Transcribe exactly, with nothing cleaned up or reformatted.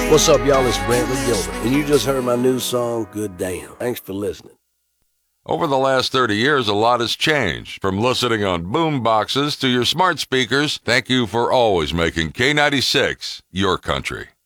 What's up, y'all? It's Brantley Gilbert, and you just heard my new song, Good Damn. Thanks for listening. Over the last thirty years, a lot has changed. From listening on boom boxes to your smart speakers, thank you for always making K ninety-six your country.